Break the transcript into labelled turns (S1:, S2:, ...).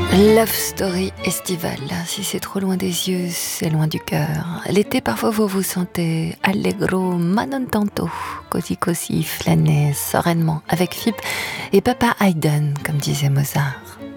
S1: Love story estivale. Si c'est trop loin des yeux, c'est loin du cœur. L'été, parfois, vous vous sentez allegro, ma non tanto, così così, flâner sereinement avec Phoebe et Papa Haydn, comme disait Mozart.